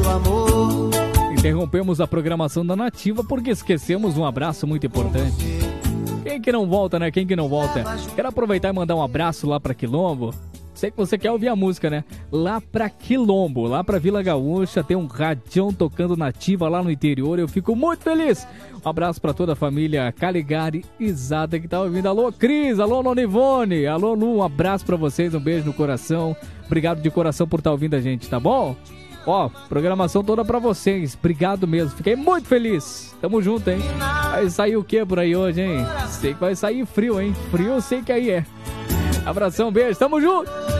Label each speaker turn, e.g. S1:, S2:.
S1: amor.
S2: Interrompemos a programação da Nativa porque esquecemos um abraço muito importante. Quem que não volta, né? Quem que não volta? Quero aproveitar e mandar um abraço lá pra Quilombo. Sei que você quer ouvir a música, né? Lá pra Quilombo, lá pra Vila Gaúcha, tem um radião tocando Nativa lá no interior. Eu fico muito feliz. Um abraço pra toda a família Caligari e Zada que tá ouvindo. Alô, Cris, alô, Nonivone, alô, Lu, um abraço pra vocês, um beijo no coração. Obrigado de coração por estar ouvindo a gente, tá bom? Ó, programação toda pra vocês. Obrigado mesmo, fiquei muito feliz. Tamo junto, hein? Vai sair o que por aí hoje, hein? Sei que vai sair frio, hein? Frio eu sei que aí é. Abração, beijo, tamo junto!